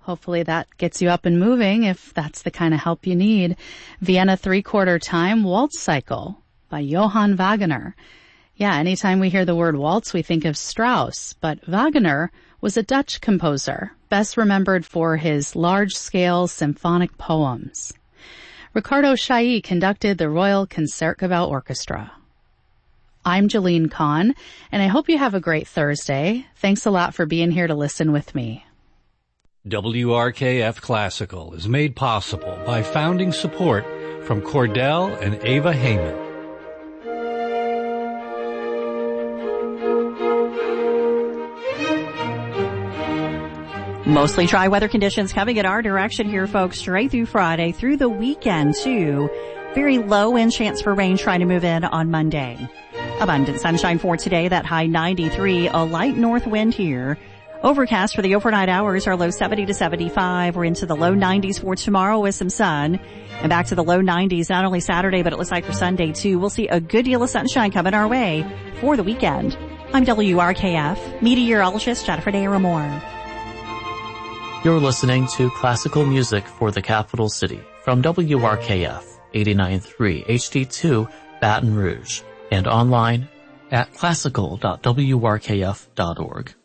Hopefully that gets you up and moving if that's the kind of help you need. Vienna 3/4 Time Waltz Cycle by Johann Wagner. Yeah, anytime we hear the word waltz, we think of Strauss, but Wagner was a Dutch composer, best remembered for his large-scale symphonic poems. Ricardo Chailly conducted the Royal Concertgebouw Orchestra. I'm Jalene Kahn, and I hope you have a great Thursday. Thanks a lot for being here to listen with me. WRKF Classical is made possible by founding support from Cordell and Ava Heyman. Mostly dry weather conditions coming in our direction here, folks, straight through Friday, through the weekend, too. Very low end chance for rain trying to move in on Monday. Abundant sunshine for today, that high 93, a light north wind here. Overcast for the overnight hours, our low 70 to 75. We're into the low 90s for tomorrow with some sun. And back to the low 90s, not only Saturday, but it looks like for Sunday, too. We'll see a good deal of sunshine coming our way for the weekend. I'm WRKF meteorologist Jennifer Daramore. You're listening to classical music for the capital city from WRKF 89.3 HD2 Baton Rouge and online at classical.wrkf.org.